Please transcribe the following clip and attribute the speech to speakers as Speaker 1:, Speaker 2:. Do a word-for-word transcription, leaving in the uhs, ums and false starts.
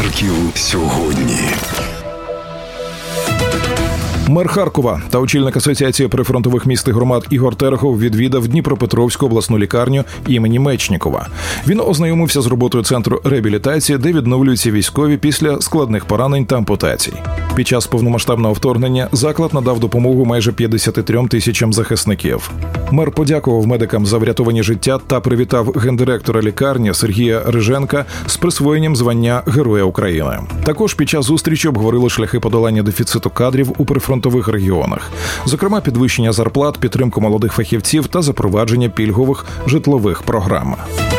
Speaker 1: Харків сьогодні.
Speaker 2: Мер Харкова та очільник Асоціації прифронтових міст і громад Ігор Терехов відвідав Дніпропетровську обласну лікарню імені Мечнікова. Він ознайомився з роботою центру реабілітації, де відновлюються військові після складних поранень та ампутацій. Під час повномасштабного вторгнення заклад надав допомогу майже п'ятдесят три тисячам захисників. Мер подякував медикам за врятовані життя та привітав гендиректора лікарні Сергія Риженка з присвоєнням звання Героя України. Також під час зустрічі обговорили шляхи подолання дефіциту кадрів у прифронтових регіонах. Зокрема, підвищення зарплат, підтримку молодих фахівців та запровадження пільгових житлових програм.